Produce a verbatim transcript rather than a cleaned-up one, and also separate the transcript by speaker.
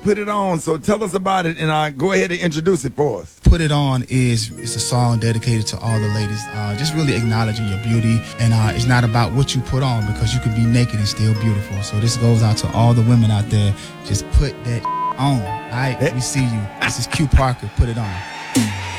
Speaker 1: Put It On. So tell us about it, and uh, go ahead and introduce it for us.
Speaker 2: Put It On is it's a song dedicated to all the ladies, uh, just really acknowledging your beauty. And uh, it's not about what you put on, because you can be naked and still beautiful. So this goes out to all the women out there. Just put that on. All right, we see you. This is Q Parker. Put It On.